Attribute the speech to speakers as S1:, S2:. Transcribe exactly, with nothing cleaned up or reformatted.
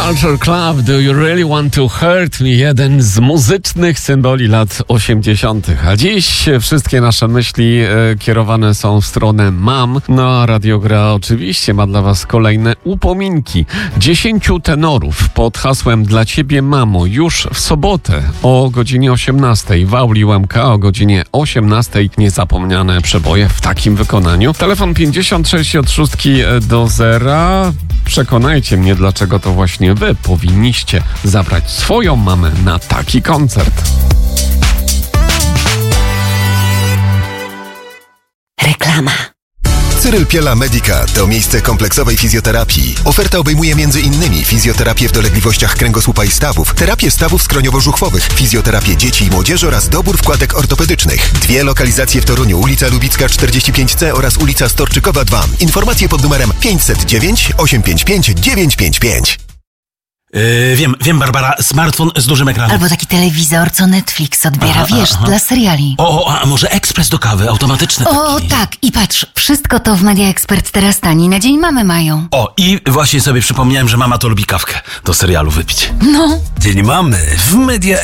S1: Culture Club, Do You Really Want To Hurt Me? Jeden z muzycznych symboli lat osiemdziesiątych. A dziś wszystkie nasze myśli e, kierowane są w stronę mam. No a Radio Gra oczywiście ma dla was kolejne upominki. Dziesięciu tenorów pod hasłem Dla Ciebie, mamo, już w sobotę o godzinie osiemnastej w Auli U M K, o godzinie osiemnastej niezapomniane przeboje w takim wykonaniu. Telefon pięćdziesiąt sześć od szóstki do zera. Przekonajcie mnie, dlaczego to właśnie wy powinniście zabrać swoją mamę na taki koncert.
S2: Reklama.
S3: Cyryl Piela Medica to miejsce kompleksowej fizjoterapii. Oferta obejmuje m.in. fizjoterapię w dolegliwościach kręgosłupa i stawów, terapię stawów skroniowo-żuchwowych, fizjoterapię dzieci i młodzieży oraz dobór wkładek ortopedycznych. Dwie lokalizacje w Toruniu, ulica Lubicka czterdzieści pięć C oraz ulica Storczykowa dwa. Informacje pod numerem pięćset dziewięć osiemset pięćdziesiąt pięć dziewięćset pięćdziesiąt pięć.
S4: Yy, wiem, wiem, Barbara, smartfon z dużym ekranem.
S2: Albo taki telewizor, co Netflix odbiera, aha, wiesz, aha. dla seriali.
S4: O, a może ekspres do kawy, automatyczny
S2: O,
S4: taki.
S2: tak, i patrz, wszystko to w Media Expert teraz tani, na dzień mamy mają.
S4: O, i właśnie sobie przypomniałem, że mama to lubi kawkę do serialu wypić.
S2: No.
S5: Dzień mamy w Media